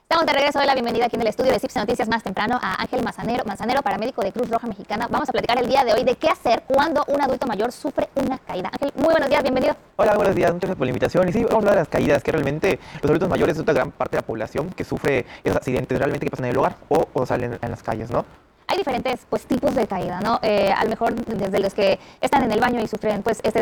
Estamos de regreso. Doy la bienvenida aquí en el estudio de CIPSE Noticias más temprano a Ángel Manzanero, paramédico de Cruz Roja Mexicana. Vamos a platicar el día de hoy de qué hacer cuando un adulto mayor sufre una caída. Ángel, muy buenos días, bienvenido. Hola, buenos días, muchas gracias por la invitación. Y sí, vamos a hablar de las caídas, que realmente los adultos mayores es otra gran parte de la población que sufre esos accidentes realmente que pasan en el hogar o salen en las calles, ¿no? Hay diferentes tipos de caída, ¿no? A lo mejor desde los que están en el baño y sufren